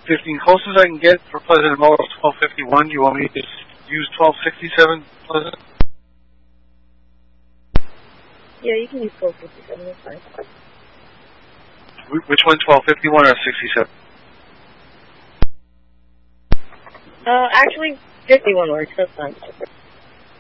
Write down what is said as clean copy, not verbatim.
1215. Closest I can get for Pleasant Mall is 1251. Do you want me to use 1267 Pleasant? Yeah, you can use 1257. That's fine. Which one, 1251 or 67? Actually, 51 works. That's fine.